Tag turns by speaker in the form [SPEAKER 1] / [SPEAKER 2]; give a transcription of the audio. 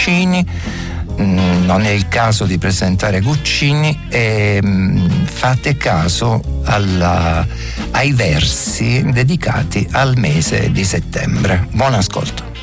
[SPEAKER 1] Guccini. Non è il caso di presentare Guccini, e fate caso ai versi dedicati al mese di settembre. Buon ascolto.